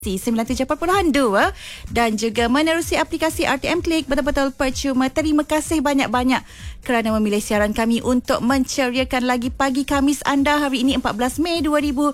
97.2 dan juga menerusi aplikasi RTM Klik. Betul-betul percuma. Terima kasih banyak-banyak kerana memilih siaran kami untuk menceriakan lagi pagi Khamis anda hari ini 14 Mei 2026.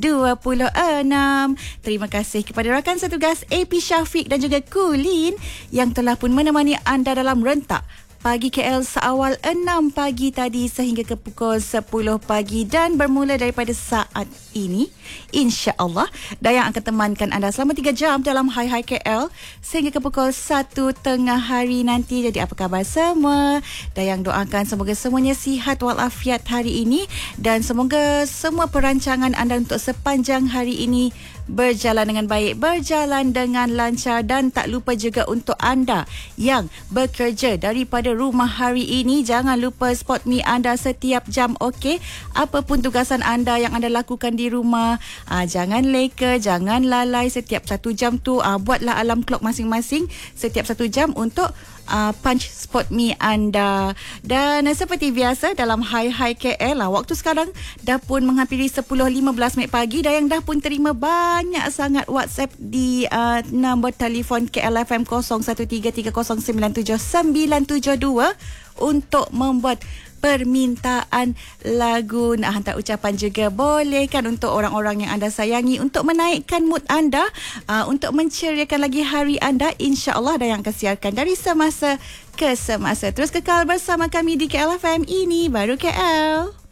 Terima kasih kepada rakan setugas AP Syafiq dan juga Kulin yang telah pun menemani anda dalam rentak Pagi KL seawal 6 pagi tadi sehingga ke pukul 10 pagi dan bermula daripada saat ini insya-Allah Dayang akan temankan anda selama 3 jam dalam Hai Hai KL sehingga ke pukul 1 tengah hari nanti. Jadi apa khabar semua? Dayang doakan semoga semuanya sihat walafiat hari ini dan semoga semua perancangan anda untuk sepanjang hari ini berjalan dengan baik, berjalan dengan lancar dan tak lupa juga untuk anda yang bekerja daripada rumah hari ini, jangan lupa spot me anda setiap jam, okey? Apapun tugasan anda yang anda lakukan di rumah, jangan leka, jangan lalai. Setiap 1 jam tu buatlah alarm clock masing-masing setiap 1 jam untuk punch spot me anda. Dan seperti biasa dalam Hai Hai KL waktu sekarang dah pun menghampiri 10.15 minit pagi dan yang dah pun terima banyak sangat WhatsApp di nombor telefon KLFM 0133097972 untuk membuat permintaan lagu. Nak hantar ucapan juga boleh kan untuk orang-orang yang anda sayangi untuk menaikkan mood anda, untuk menceriakan lagi hari anda. InsyaAllah Dayang akan siarkan dari semasa ke semasa. Terus kekal bersama kami di KLFM, ini baru KL.